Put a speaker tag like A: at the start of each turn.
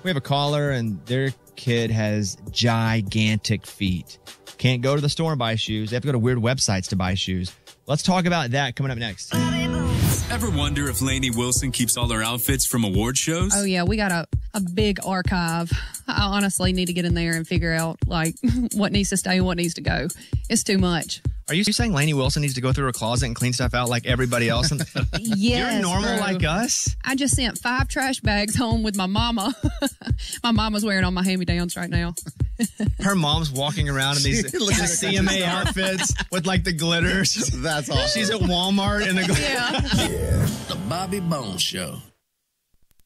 A: We have a caller, and their kid has gigantic feet. Can't go to the store and buy shoes. They have to go to weird websites to buy shoes. Let's talk about that coming up next.
B: Ever wonder if Lainey Wilson keeps all her outfits from award shows?
C: Oh, yeah. We got a big archive. I honestly need to get in there and figure out, like, what needs to stay and what needs to go. It's too much.
A: Are you saying Lainey Wilson needs to go through her closet and clean stuff out like everybody else?
C: Yes,
A: You're normal
C: bro.
A: like us?
C: I just sent 5 trash bags home with my mama. My mama's wearing all my hand-me-downs right now.
A: Her mom's walking around in these CMA outfits with like the glitters.
D: That's awesome.
A: She's at Walmart in the
C: Yeah.
E: The Bobby Bones Show.